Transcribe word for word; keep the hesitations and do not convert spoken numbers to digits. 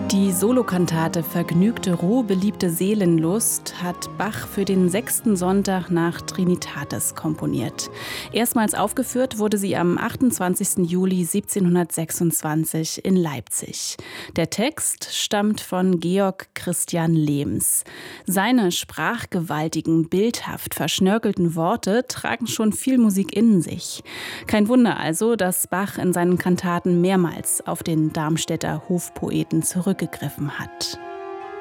Die Solokantate Vergnügte Ruhe, beliebte Seelenlust hat Bach für den sechsten Sonntag nach Trinitatis komponiert. Erstmals aufgeführt wurde sie am achtundzwanzigsten Juli siebzehnhundertsechsundzwanzig in Leipzig. Der Text stammt von Georg Christian Lehms. Seine sprachgewaltigen, bildhaft verschnörkelten Worte tragen schon viel Musik in sich. Kein Wunder also, dass Bach in seinen Kantaten mehrmals auf den Darmstädter Hofpoeten zurückgegriffen hat.